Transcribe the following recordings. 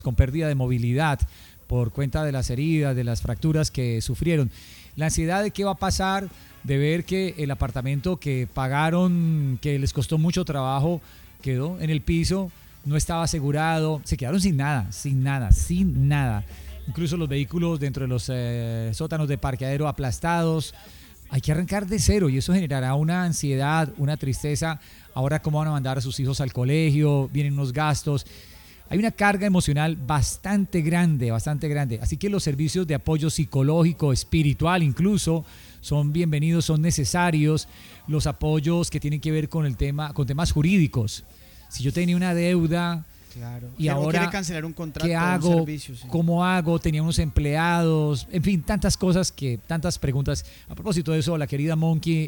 con pérdida de movilidad por cuenta de las heridas, de las fracturas que sufrieron. La ansiedad de qué va a pasar, de ver que el apartamento que pagaron, que les costó mucho trabajo, quedó en el piso, no estaba asegurado, se quedaron sin nada, sin nada, sin nada. Incluso los vehículos dentro de los sótanos de parqueadero aplastados. Hay que arrancar de cero y eso generará una ansiedad, una tristeza. Ahora, ¿cómo van a mandar a sus hijos al colegio? Vienen unos gastos. Hay una carga emocional bastante grande, bastante grande. Así que los servicios de apoyo psicológico, espiritual incluso, son bienvenidos, son necesarios. Los apoyos que tienen que ver con el tema, con temas jurídicos. Si yo tenía una deuda, claro, y ahora quiere cancelar un contrato, ¿qué hago? Un servicio, sí. ¿Cómo hago? Tenía unos empleados, en fin, tantas cosas, tantas preguntas. A propósito de eso, la querida Monkey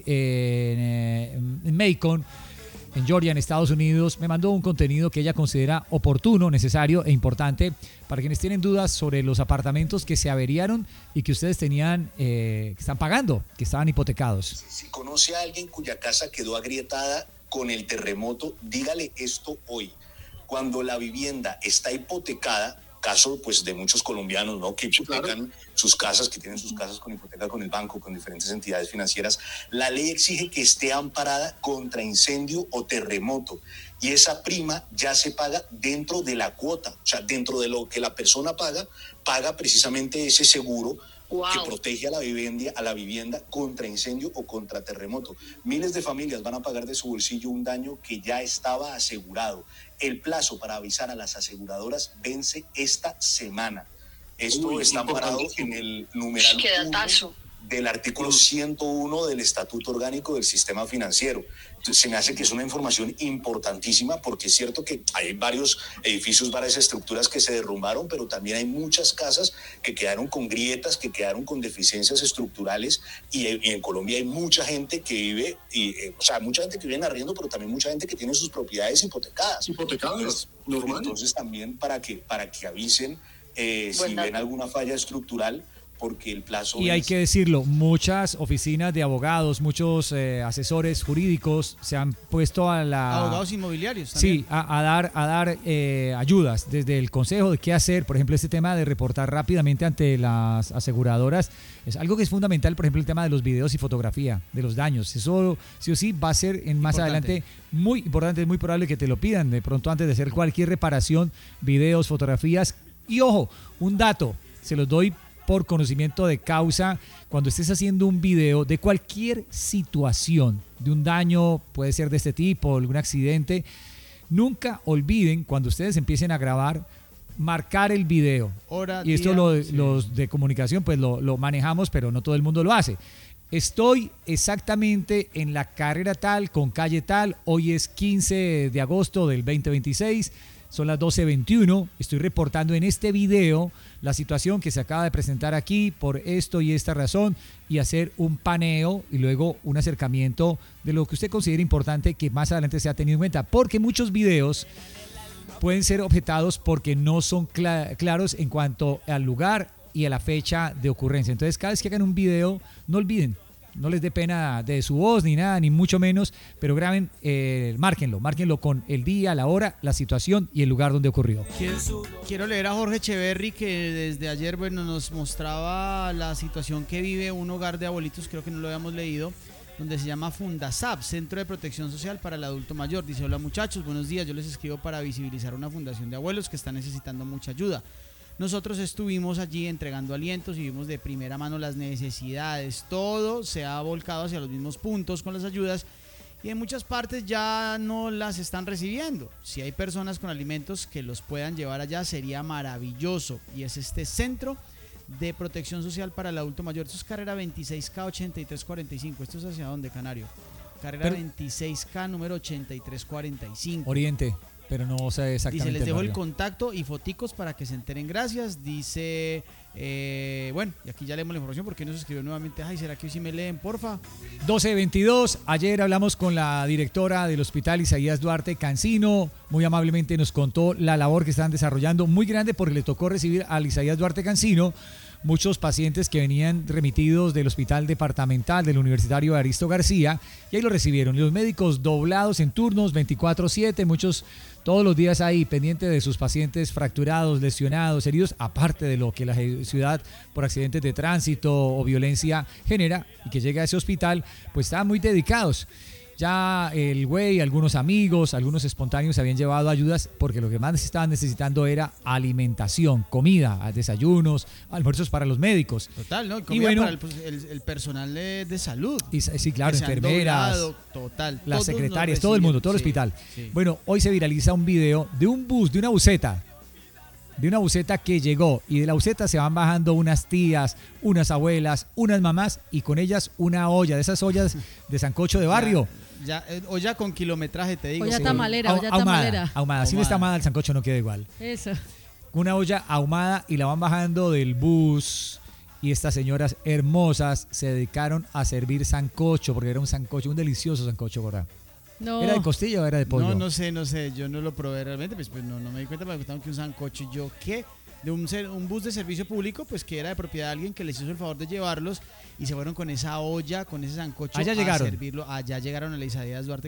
en Macon, en Georgia, en Estados Unidos, me mandó un contenido que ella considera oportuno, necesario e importante para quienes tienen dudas sobre los apartamentos que se averiaron y que ustedes tenían, que están pagando, que estaban hipotecados. Si conoce a alguien cuya casa quedó agrietada con el terremoto, dígale esto hoy. Cuando la vivienda está hipotecada, caso pues de muchos colombianos, ¿no?, que hipotecan sus casas, que tienen sus casas con hipoteca con el banco, con diferentes entidades financieras, la ley exige que esté amparada contra incendio o terremoto y esa prima ya se paga dentro de la cuota, o sea, dentro de lo que la persona paga precisamente ese seguro. Wow. Que protege a la vivienda contra incendio o contra terremoto. Miles de familias van a pagar de su bolsillo un daño que ya estaba asegurado. El plazo para avisar a las aseguradoras vence esta semana. Esto está amparado en el numeral 1 del artículo 101 del Estatuto Orgánico del Sistema Financiero. Entonces, se me hace que es una información importantísima porque es cierto que hay varios edificios, varias estructuras que se derrumbaron, pero también hay muchas casas que quedaron con grietas, que quedaron con deficiencias estructurales y en Colombia hay mucha gente que vive, mucha gente que vive en arriendo, pero también mucha gente que tiene sus propiedades hipotecadas. Hipotecadas, normal. Entonces también para que avisen si ven alguna falla estructural, porque el plazo y hay que decirlo, muchas oficinas de abogados, muchos asesores jurídicos se han puesto a la... Abogados inmobiliarios también. Sí, a dar ayudas desde el consejo de qué hacer. Por ejemplo, este tema de reportar rápidamente ante las aseguradoras es algo que es fundamental. Por ejemplo, el tema de los videos y fotografía de los daños. Eso sí o sí va a ser más adelante muy importante. Es muy probable que te lo pidan de pronto antes de hacer cualquier reparación, videos, fotografías. Y ojo, un dato, se los doy por conocimiento de causa. Cuando estés haciendo un video de cualquier situación, de un daño, puede ser de este tipo, algún accidente, nunca olviden, cuando ustedes empiecen a grabar, marcar el video. Y esto los de comunicación pues lo manejamos, pero no todo el mundo lo hace. Estoy exactamente en la carrera tal, con calle tal, hoy es 15 de agosto del 2026, son las 12:21, estoy reportando en este video la situación que se acaba de presentar aquí por esto y esta razón y hacer un paneo y luego un acercamiento de lo que usted considere importante que más adelante sea tenido en cuenta, porque muchos videos pueden ser objetados porque no son claros en cuanto al lugar y a la fecha de ocurrencia. Entonces, cada vez que hagan un video, no olviden, no les dé pena de su voz ni nada, ni mucho menos, pero graben, márquenlo con el día, la hora, la situación y el lugar donde ocurrió. Quiero leer a Jorge Echeverry, que desde ayer nos mostraba la situación que vive un hogar de abuelitos, creo que no lo habíamos leído, donde se llama Fundasap, Centro de Protección Social para el Adulto Mayor. Dice: hola muchachos, buenos días, yo les escribo para visibilizar una fundación de abuelos que está necesitando mucha ayuda. Nosotros estuvimos allí entregando alientos y vimos de primera mano las necesidades. Todo se ha volcado hacia los mismos puntos con las ayudas y en muchas partes ya no las están recibiendo. Si hay personas con alimentos que los puedan llevar allá, sería maravilloso. Y es este Centro de Protección Social para el Adulto Mayor. Esto es carrera 26K 8345. ¿Esto es hacia dónde, Canario? Carrera 26K número 8345. Oriente. Pero no sé exactamente. Dice: les dejo el contacto y foticos para que se enteren, gracias. Dice, bueno, y aquí ya leemos la información porque nos escribió nuevamente. Ay, ¿será que hoy sí me leen, porfa? 12:22, ayer hablamos con la directora del Hospital Isaías Duarte Cancino, muy amablemente nos contó la labor que están desarrollando, muy grande porque le tocó recibir al Isaías Duarte Cancino muchos pacientes que venían remitidos del Hospital Departamental del Universitario Aristo García, y ahí lo recibieron. Los médicos doblados en turnos 24/7, muchos todos los días ahí pendientes de sus pacientes fracturados, lesionados, heridos, aparte de lo que la ciudad por accidentes de tránsito o violencia genera, y que llega a ese hospital, pues estaban muy dedicados. Ya el güey, algunos amigos, algunos espontáneos habían llevado ayudas porque lo que más estaban necesitando era alimentación, comida, desayunos, almuerzos para los médicos. Total, ¿no? Comida bueno, para el personal de salud. Sí, claro, enfermeras, total, las secretarias, todo el mundo, todo el hospital. Sí. Bueno, hoy se viraliza un video de un bus, de una buseta que llegó, y de la buseta se van bajando unas tías, unas abuelas, unas mamás, y con ellas una olla, de esas ollas de sancocho de barrio. Olla con kilometraje, te digo. Olla tamalera, ahumada. Si no está ahumada, el sancocho no queda igual. Eso. Una olla ahumada, y la van bajando del bus, y estas señoras hermosas se dedicaron a servir sancocho, porque era un sancocho, un delicioso sancocho, ¿verdad? No. ¿Era de costilla o era de pollo? No sé, yo no lo probé realmente, pues no me di cuenta, me gustaban que un sancocho, y yo, ¿qué? De un bus de servicio público, pues que era de propiedad de alguien que les hizo el favor de llevarlos, y se fueron con esa olla, con ese sancocho a servirlo. Allá llegaron a la Isaías Duarte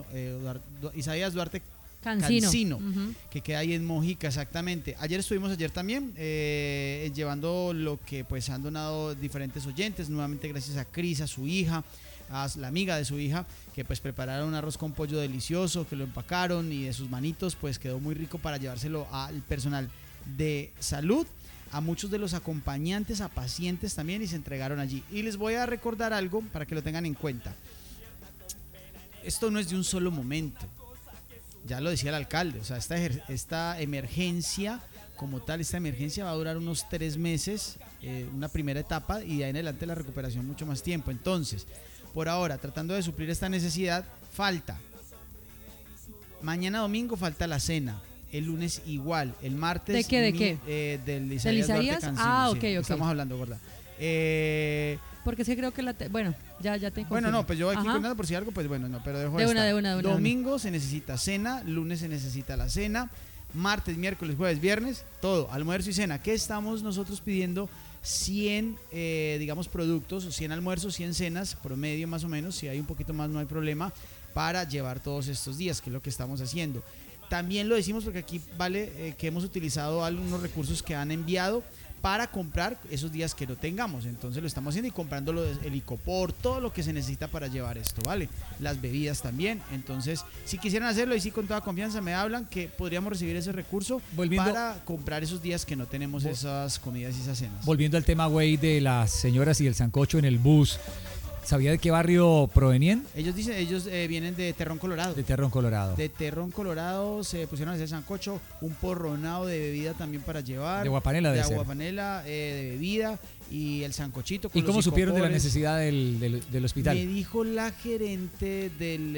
Isaías Duarte Cancino, que queda ahí en Mojica, exactamente. Estuvimos también llevando lo que pues han donado diferentes oyentes, nuevamente gracias a Cris, a su hija, a la amiga de su hija, que pues prepararon un arroz con pollo delicioso, que lo empacaron, y de sus manitos pues quedó muy rico para llevárselo al personal de salud, a muchos de los acompañantes, a pacientes también, y se entregaron allí. Y les voy a recordar algo para que lo tengan en cuenta. Esto no es de un solo momento, ya lo decía el alcalde, o sea, esta emergencia como tal, esta emergencia va a durar unos 3 meses, una primera etapa, y de ahí en adelante la recuperación mucho más tiempo. Entonces, por ahora, tratando de suplir esta necesidad, mañana domingo falta la cena, el lunes igual, el martes... ¿De qué? Del Isaías Duarte Cancino, ok. Estamos hablando, ¿verdad? Porque sí creo que bueno, ya te confirmo. Bueno, no, pues yo aquí contando por si algo, pues bueno, no, pero dejo de una. Domingo se necesita cena, lunes se necesita la cena, martes, miércoles, jueves, viernes, todo, almuerzo y cena. ¿Qué estamos nosotros pidiendo? 100, digamos, productos, 100 almuerzos, 100 cenas, promedio más o menos. Si hay un poquito más no hay problema, para llevar todos estos días, que es lo que estamos haciendo. También lo decimos porque aquí vale que hemos utilizado algunos recursos que han enviado para comprar esos días que no tengamos. Entonces lo estamos haciendo y comprando el icopor, todo lo que se necesita para llevar esto, ¿vale? Las bebidas también. Entonces, si quisieran hacerlo, y sí, con toda confianza me hablan que podríamos recibir ese recurso para comprar esos días que no tenemos esas comidas y esas cenas. Volviendo al tema, güey, de las señoras y el sancocho en el bus. ¿Sabía de qué barrio provenían? Ellos vienen de Terrón Colorado. De Terrón Colorado. De Terrón Colorado se pusieron a hacer sancocho, un porronado de bebida también para llevar. De aguapanela, de aguapanela, de bebida, y el sancochito. ¿Y cómo supieron de la necesidad del hospital? Me dijo la gerente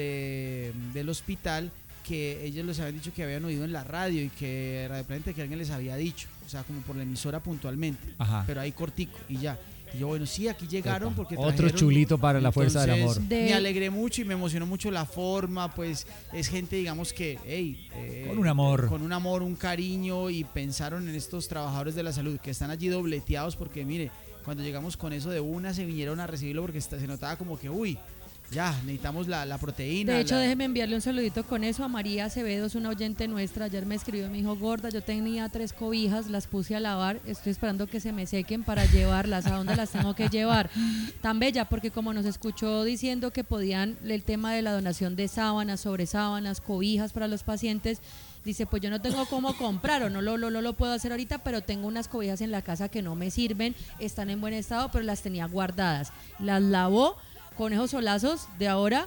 del hospital que ellos les habían dicho que habían oído en la radio, y que Radio Planeta, que alguien les había dicho, o sea, como por la emisora puntualmente. Ajá. Pero ahí cortico y ya. Y yo, bueno, sí, aquí llegaron porque otro chulito para la fuerza del amor. Me alegré mucho y me emocionó mucho la forma, pues es gente, digamos que, con un amor. Con un amor, un cariño, y pensaron en estos trabajadores de la salud que están allí dobleteados, porque mire, cuando llegamos con eso de una, se vinieron a recibirlo porque se notaba como que, ya, necesitamos la proteína. De hecho, déjeme enviarle un saludito con eso a María Acevedo, es una oyente nuestra. Ayer me escribió, me dijo: gorda, yo tenía 3 cobijas, las puse a lavar, estoy esperando que se me sequen para llevarlas. ¿A dónde las tengo que llevar? Tan bella, porque como nos escuchó diciendo que podían, el tema de la donación de sábanas, sobre sábanas, cobijas para los pacientes, dice, pues yo no tengo cómo comprar, o no lo puedo hacer ahorita, pero tengo unas cobijas en la casa que no me sirven, están en buen estado, pero las tenía guardadas. Las lavó con esos solazos de ahora,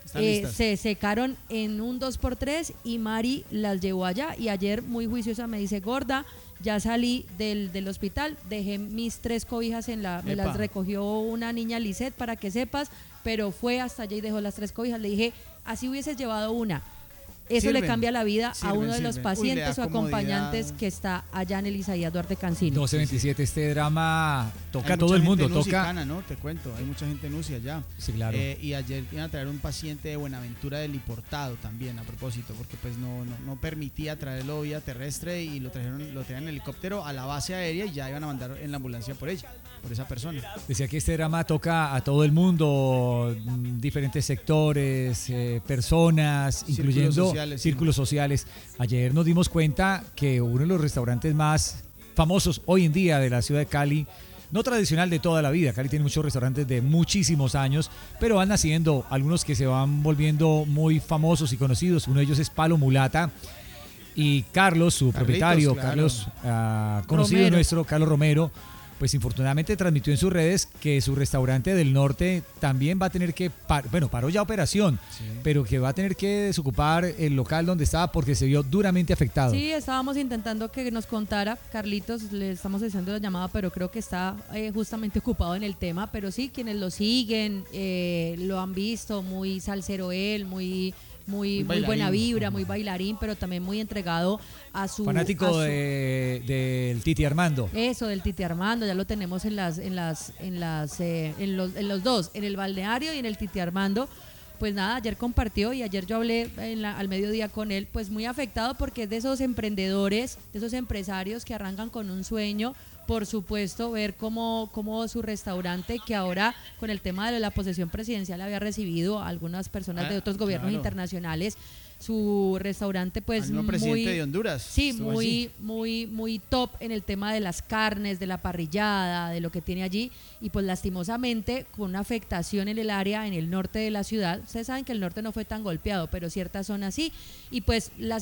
se secaron en un 2x3, y Mari las llevó allá, y ayer muy juiciosa me dice: gorda, ya salí del hospital, dejé mis 3 cobijas me las recogió una niña, Lisette, para que sepas, pero fue hasta allá y dejó las 3 cobijas. Le dije, así hubieses llevado una, Eso Sirven, le cambia la vida a sirven, uno de los sirven. Uy, le da pacientes o comodidad. acompañantes que está allá en el Isaías Duarte Cancino. 1227, este drama toca Hay a todo mucha el gente mundo, en UCI, toca. Cana, ¿no? Te cuento, hay mucha gente en UCI allá. Sí, claro. Y ayer iban a traer un paciente de Buenaventura del Liportado también, a propósito, porque pues no permitía traerlo vía terrestre y lo trajeron en helicóptero a la base aérea y ya iban a mandar en la ambulancia por esa persona. Decía que este drama toca a todo el mundo, diferentes sectores, personas, Círculos incluyendo sociales, sí. círculos sociales. Ayer nos dimos cuenta que uno de los restaurantes más famosos hoy en día de la ciudad de Cali, no tradicional de toda la vida, Cali tiene muchos restaurantes de muchísimos años, pero van naciendo algunos que se van volviendo muy famosos y conocidos. Uno de ellos es Palo Mulata. Y Carlos, su propietario, claro. Carlos, conocido Romero. nuestro, Carlos Romero, pues infortunadamente transmitió en sus redes que su restaurante del norte también va a tener que, paró ya operación, pero que va a tener que desocupar el local donde estaba porque se vio duramente afectado. Sí, estábamos intentando que nos contara, Carlitos, le estamos haciendo la llamada, pero creo que está justamente ocupado en el tema, pero sí, quienes lo siguen, lo han visto, muy salsero él, muy buena vibra, muy bailarín, pero también muy entregado a su Fanático del Titi Armando. Eso, del Titi Armando, ya lo tenemos en los dos, en el balneario y en el Titi Armando. Pues nada, ayer compartió y ayer yo hablé al mediodía con él, pues muy afectado porque es de esos emprendedores, de esos empresarios que arrancan con un sueño. Por supuesto, ver cómo su restaurante, que ahora con el tema de la posesión presidencial había recibido a algunas personas de otros gobiernos internacionales, su restaurante pues Al nuevo presidente de Honduras. Sí, estuvo muy, allí. muy top en el tema de las carnes, de la parrillada, de lo que tiene allí. Y pues lastimosamente con una afectación en el área, en el norte de la ciudad. Ustedes saben que el norte no fue tan golpeado, pero ciertas zonas sí. Y pues la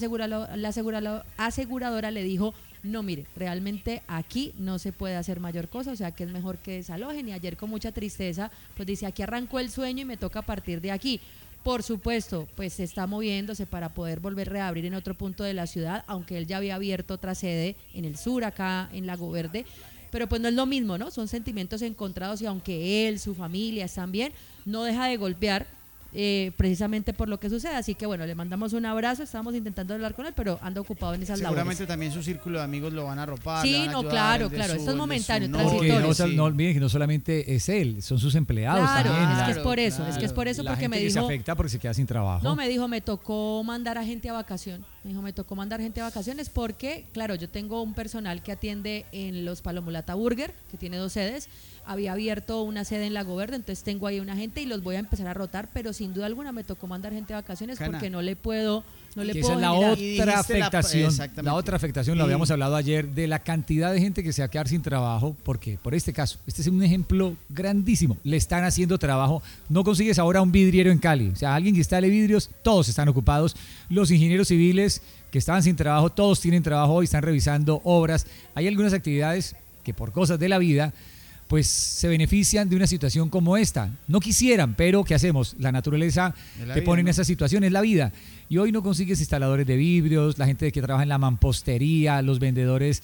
aseguradora le dijo: no, mire, realmente aquí no se puede hacer mayor cosa, o sea que es mejor que desalojen. Y ayer con mucha tristeza, pues dice: aquí arrancó el sueño y me toca partir de aquí. Por supuesto, pues se está moviéndose para poder volver a reabrir en otro punto de la ciudad, aunque él ya había abierto otra sede en el sur, acá en Lago Verde, pero pues no es lo mismo, ¿no? Son sentimientos encontrados y aunque él, su familia están bien, no deja de golpear precisamente por lo que sucede. Así que bueno, le mandamos un abrazo, estábamos intentando hablar con él, pero anda ocupado en esas Seguramente labores. también su círculo de amigos lo van a arropar. Sí, le van a no, ayudar, claro, el de claro, su- esto es el de momentáneo, su transitorio. Porque novio, sí. no olviden que no solamente es él, son sus empleados Claro, también. es que es por eso, claro. es que es por eso, La porque gente me que se dijo... afecta porque se queda sin trabajo. No, me dijo, me tocó mandar a gente a vacación. Me dijo, me tocó mandar gente a vacaciones porque, claro, yo tengo un personal que atiende en los Palomulata Burger, que tiene 2 sedes. Había abierto una sede en Lago Verde, entonces tengo ahí una gente y los voy a empezar a rotar, pero sin duda alguna me tocó mandar gente a vacaciones Cana. porque no le puedo Que esa puedo es la generar. Y otra dijiste afectación. exactamente. La otra afectación, lo Y- habíamos hablado ayer, de la cantidad de gente que se va a quedar sin trabajo, porque por este caso, este es un ejemplo grandísimo. Le están haciendo trabajo. No consigues ahora un vidriero en Cali. O sea, alguien que instale vidrios, todos están ocupados. Los ingenieros civiles que estaban sin trabajo, todos tienen trabajo y están revisando obras. Hay algunas actividades que por cosas de la vida pues se benefician de una situación como esta. No quisieran, pero ¿qué hacemos? La naturaleza Es la te vida, pone en ¿no? esa situación, es la vida. Y hoy no consigues instaladores de vidrios, la gente que trabaja en la mampostería, los vendedores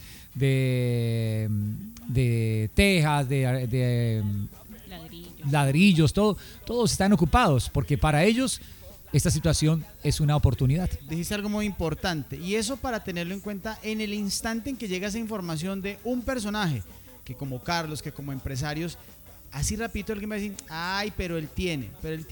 de tejas, de ladrillos, todos están ocupados, porque para ellos esta situación es una oportunidad. Dijiste algo muy importante y eso para tenerlo en cuenta en el instante en que llega esa información de un personaje que como Carlos, que como empresarios, así rapidito alguien va a decir: ay, pero él tiene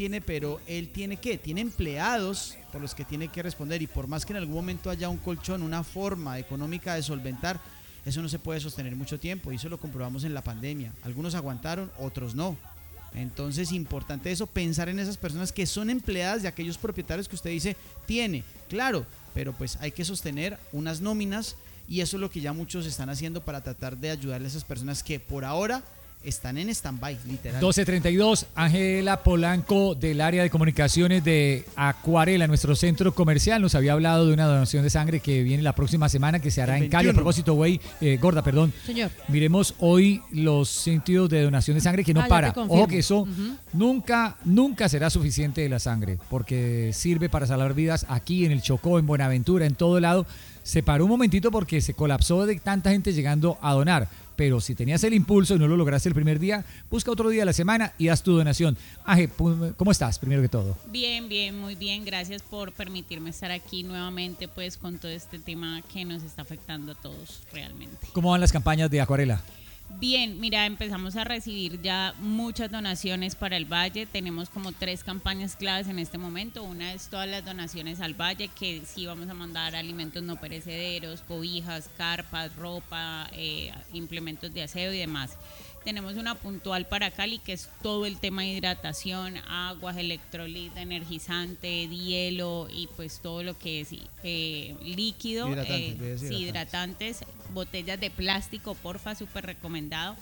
¿qué? Tiene empleados por los que tiene que responder, y por más que en algún momento haya un colchón, una forma económica de solventar, eso no se puede sostener mucho tiempo, y eso lo comprobamos en la pandemia. Algunos aguantaron, otros no. Entonces, importante eso, pensar en esas personas que son empleadas de aquellos propietarios que usted dice tiene, claro, pero pues hay que sostener unas nóminas, y eso es lo que ya muchos están haciendo para tratar de ayudarle a esas personas que por ahora están en stand-by, literal. 12:32, Ángela Polanco del área de comunicaciones de Acuarela, nuestro centro comercial, nos había hablado de una donación de sangre que viene la próxima semana, que se hará El en Cali. A 21. propósito, Gorda, perdón. Señor. Miremos hoy los sitios de donación de sangre que no Ya te para. confirmo. Ojo que eso Ujú. nunca será suficiente de la sangre, porque sirve para salvar vidas aquí en el Chocó, en Buenaventura, en todo lado. se paró un momentito porque se colapsó de tanta gente llegando a donar. Pero si tenías el impulso y no lo lograste el primer día, busca otro día de la semana y haz tu donación. Aje, ¿cómo estás, primero que todo? Bien, bien, muy bien. Gracias por permitirme estar aquí nuevamente, pues, con todo este tema que nos está afectando a todos realmente. ¿Cómo van las campañas de Acuarela? Bien, mira, empezamos a recibir ya muchas donaciones para el Valle. Tenemos como 3 campañas claves en este momento. Una es todas las donaciones al Valle, que sí vamos a mandar alimentos no perecederos, cobijas, carpas, ropa, implementos de aseo y demás. Tenemos una puntual para Cali, que es todo el tema de hidratación, aguas, electrolit, energizante, hielo y pues todo lo que es líquido, hidratantes, botellas de plástico, porfa, súper recomendado.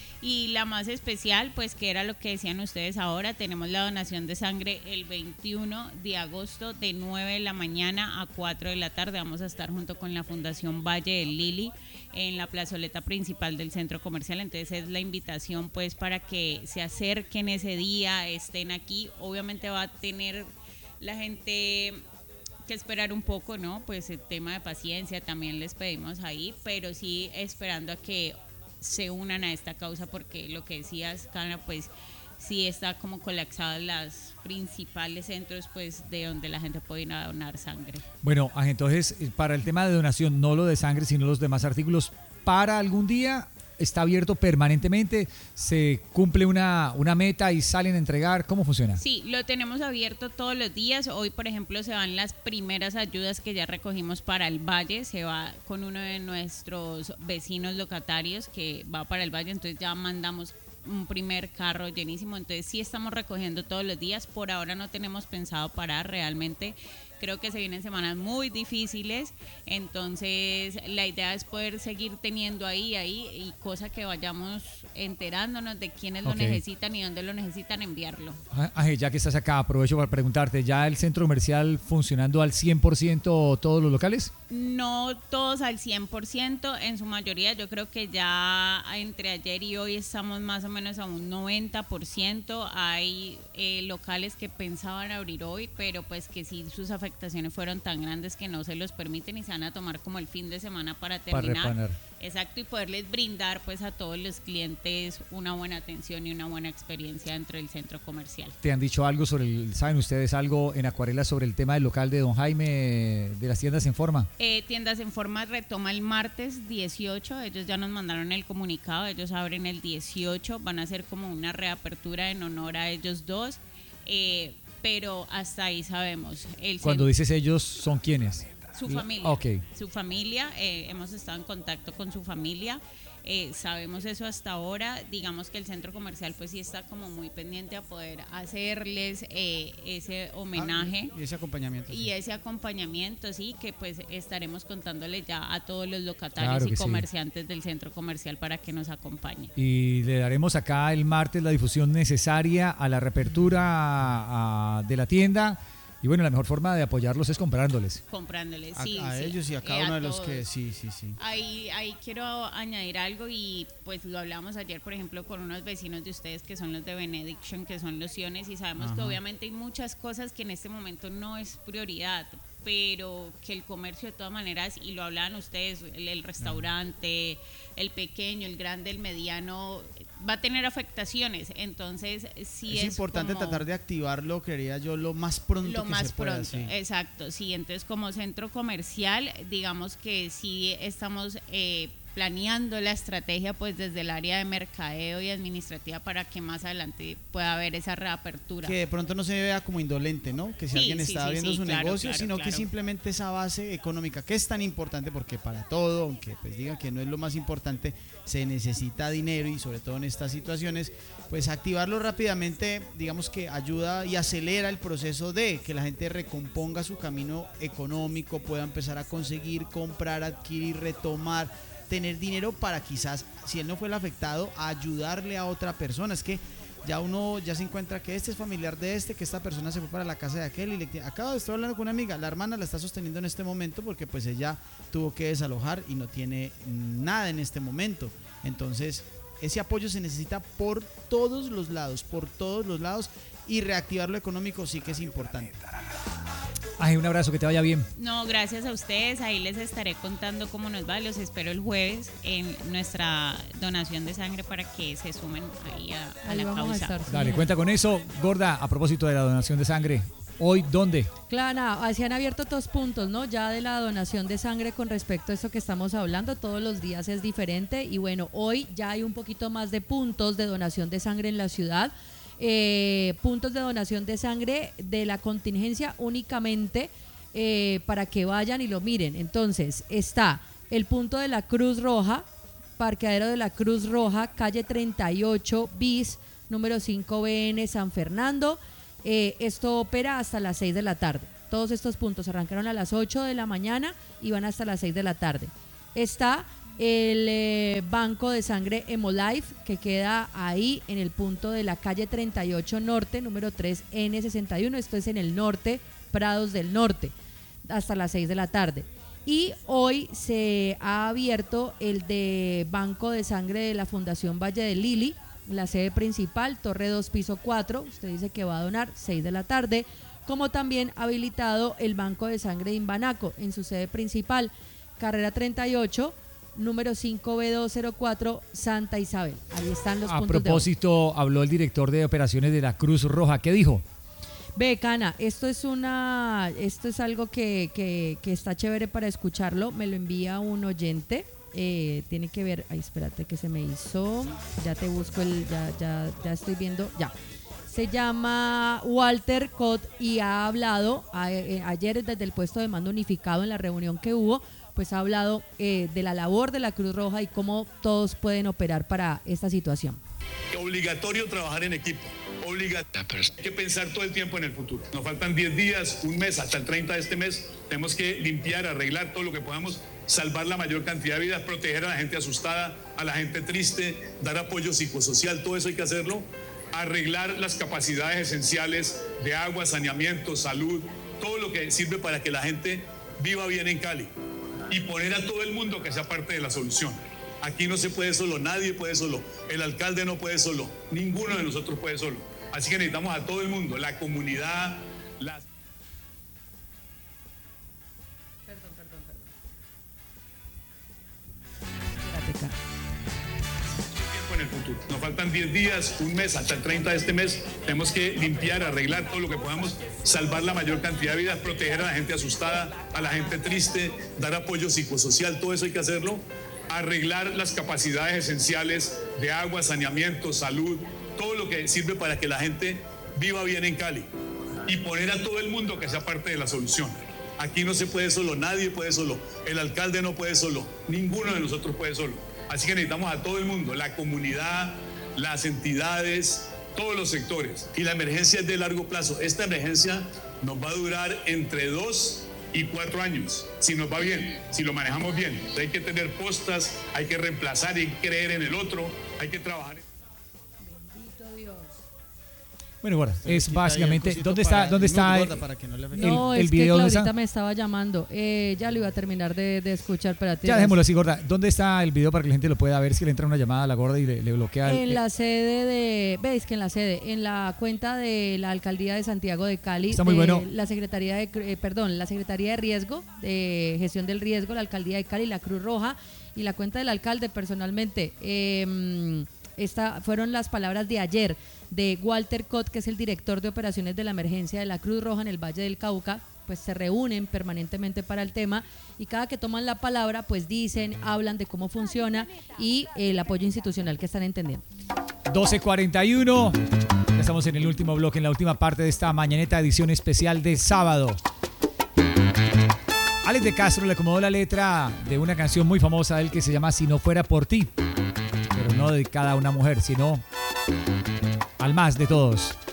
Y la más especial, pues que era lo que decían ustedes ahora, tenemos la donación de sangre el 21 de agosto de 9 de la mañana a 4 de la tarde. Vamos a estar junto con la Fundación Valle del Lili en la plazoleta principal del centro comercial. Entonces es la invitación pues para que se acerquen ese día, estén aquí. Obviamente va a tener la gente que esperar un poco, ¿no? Pues el tema de paciencia también les pedimos ahí, pero sí esperando a que se unan a esta causa, porque lo que decías, Cana, pues sí está como colapsadas las principales centros pues de donde la gente puede ir a donar sangre. Bueno, entonces para el tema de donación, no lo de sangre, sino los demás artículos, para algún día está abierto permanentemente, se cumple una meta y salen a entregar, ¿cómo funciona? Sí, lo tenemos abierto todos los días. Hoy, por ejemplo, se van las primeras ayudas que ya recogimos para el Valle, se va con uno de nuestros vecinos locatarios que va para el Valle, entonces ya mandamos un primer carro llenísimo, entonces sí estamos recogiendo todos los días. Por ahora no tenemos pensado parar, realmente creo que se vienen semanas muy difíciles, entonces la idea es poder seguir teniendo ahí y cosa que vayamos enterándonos de quiénes lo necesitan y dónde lo necesitan, enviarlo. Ya que estás acá, aprovecho para preguntarte, ¿ya el centro comercial funcionando al 100% todos los locales? No todos al 100%, en su mayoría. Yo creo que ya entre ayer y hoy estamos más o menos a un 90%. Hay locales que pensaban abrir hoy, pero pues que sí sus afectaciones fueron tan grandes que no se los permiten y se van a tomar como el fin de semana para terminar. Para reparar. Exacto, y poderles brindar pues a todos los clientes una buena atención y una buena experiencia dentro del centro comercial. ¿Te han dicho algo saben ustedes algo en Acuarela sobre el tema del local de Don Jaime, de las tiendas en forma? Tiendas en forma retoma el martes 18, ellos ya nos mandaron el comunicado, ellos abren el 18, van a hacer como una reapertura en honor a ellos dos, pero hasta ahí sabemos. Cuando dices ellos, ¿son quiénes? Su familia. Okay. Su familia, hemos estado en contacto con su familia, sabemos eso hasta ahora. Digamos que el centro comercial pues sí está como muy pendiente a poder hacerles ese homenaje. Y ese acompañamiento. Y ese acompañamiento, sí, que pues estaremos contándole ya a todos los locatarios y comerciantes del centro comercial para que nos acompañen. Y le daremos acá el martes la difusión necesaria a la reapertura de la tienda. Y bueno, la mejor forma de apoyarlos es comprándoles. Comprándoles, sí. A ellos y a cada uno de los que sí. Ahí quiero añadir algo y pues lo hablamos ayer, por ejemplo, con unos vecinos de ustedes que son los de Benediction, que son lociones, y sabemos que obviamente hay muchas cosas que en este momento no es prioridad, pero que el comercio de todas maneras, y lo hablaban ustedes, el restaurante, el pequeño, el grande, el mediano, va a tener afectaciones, entonces sí es importante como tratar de activarlo, creería yo, lo más pronto que se pueda. Sí. Exacto, sí, entonces como centro comercial, digamos que sí estamos planeando la estrategia pues desde el área de mercadeo y administrativa para que más adelante pueda haber esa reapertura. Que de pronto no se vea como indolente, ¿no? Que si alguien está abriendo su negocio, sino que simplemente esa base económica, que es tan importante, porque para todo, aunque pues digan que no es lo más importante, se necesita dinero y sobre todo en estas situaciones, pues activarlo rápidamente, digamos que ayuda y acelera el proceso de que la gente recomponga su camino económico, pueda empezar a conseguir, comprar, adquirir, retomar, tener dinero para quizás, si él no fue el afectado, ayudarle a otra persona. Es que ya uno ya se encuentra que este es familiar de este, que esta persona se fue para la casa de aquel y acabo de estar hablando con una amiga, la hermana la está sosteniendo en este momento porque pues ella tuvo que desalojar y no tiene nada en este momento. Entonces ese apoyo se necesita por todos los lados y reactivar lo económico sí que es importante. Ay, un abrazo, que te vaya bien. No, gracias a ustedes. Ahí les estaré contando cómo nos va. Los espero el jueves en nuestra donación de sangre para que se sumen ahí a Ahí la vamos a causa. estar. Dale, cuenta con eso. Gorda, a propósito de la donación de sangre, ¿hoy dónde? Claro, se han abierto 2 puntos, ¿no? Ya de la donación de sangre con respecto a eso que estamos hablando, todos los días es diferente y bueno, hoy ya hay un poquito más de puntos de donación de sangre en la ciudad. Puntos de donación de sangre de la contingencia únicamente para que vayan y lo miren. Entonces, está el punto de la Cruz Roja, parqueadero de la Cruz Roja, calle 38 bis, número 5 BN, San Fernando. Esto opera hasta las 6 de la tarde. Todos estos puntos arrancaron a las 8 de la mañana y van hasta las 6 de la tarde. Está el banco de sangre Hemolife, que queda ahí en el punto de la calle 38 Norte, número 3 N61. Esto es en el norte, Prados del Norte, hasta las 6 de la tarde. Y hoy se ha abierto el de banco de sangre de la Fundación Valle de Lili, la sede principal, Torre 2, piso 4. Usted dice que va a donar 6 de la tarde. Como también habilitado el banco de sangre de Imbanaco en su sede principal, carrera 38, número 5B204, Santa Isabel. Ahí están los puntos. A propósito, habló el director de operaciones de la Cruz Roja. ¿Qué dijo? Ve, Cana, esto es algo que está chévere para escucharlo. Me lo envía un oyente. Tiene que ver, ay, espérate que se me hizo. Ya te busco ya estoy viendo, ya. Se llama Walter Cott y ha hablado ayer desde el puesto de mando unificado en la reunión que hubo, pues ha hablado de la labor de la Cruz Roja y cómo todos pueden operar para esta situación. Obligatorio trabajar en equipo. Hay que pensar todo el tiempo en el futuro. Nos faltan 10 días, un mes, hasta el 30 de este mes. Tenemos que limpiar, arreglar todo lo que podamos, salvar la mayor cantidad de vidas, proteger a la gente asustada, a la gente triste, dar apoyo psicosocial, todo eso hay que hacerlo. Arreglar las capacidades esenciales de agua, saneamiento, salud, todo lo que sirve para que la gente viva bien en Cali. Y poner a todo el mundo que sea parte de la solución. Aquí no se puede solo, nadie puede solo, el alcalde no puede solo, ninguno de nosotros puede solo. Así que necesitamos a todo el mundo, la comunidad, las... Perdón. Espérate, Carlos. En el futuro. Nos faltan 10 días, un mes, hasta el 30 de este mes. Tenemos que limpiar, arreglar todo lo que podamos, salvar la mayor cantidad de vidas, proteger a la gente asustada, a la gente triste, dar apoyo psicosocial, todo eso hay que hacerlo. Arreglar las capacidades esenciales de agua, saneamiento, salud, todo lo que sirve para que la gente viva bien en Cali. Y poner a todo el mundo que sea parte de la solución. Aquí no se puede solo, nadie puede solo, el alcalde no puede solo, ninguno de nosotros puede solo. Así que necesitamos a todo el mundo, la comunidad, las entidades, todos los sectores. Y la emergencia es de largo plazo. Esta emergencia nos va a durar entre 2 y 4 años, si nos va bien, si lo manejamos bien. Hay que tener postas, hay que reemplazar, hay que creer en el otro, hay que trabajar. Bendito Dios. Bueno, bueno, es básicamente, ¿dónde está No, el es video? que ¿Dónde Claudita está? me estaba llamando. Ya lo iba a terminar de escuchar para ti. Ya dejémoslo así, Gorda. ¿Dónde está el video para que la gente lo pueda ver? Si le entra una llamada a la Gorda y le bloquea En la sede de, veis que en la cuenta de la Alcaldía de Santiago de Cali, está muy bueno. la Secretaría de Riesgo, de Gestión del Riesgo, la Alcaldía de Cali, la Cruz Roja y la cuenta del alcalde personalmente. Fueron las palabras de ayer de Walter Cott, que es el director de operaciones de la emergencia de la Cruz Roja en el Valle del Cauca. Pues se reúnen permanentemente para el tema y cada que toman la palabra pues dicen, hablan de cómo funciona y el apoyo institucional que están entendiendo. 12:41. Ya estamos en el último bloque, en la última parte de esta mañaneta edición especial de sábado. Alex de Castro le acomodó la letra de una canción muy famosa de él que se llama Si no fuera por ti, pero no dedicada a una mujer, sino al más de todos.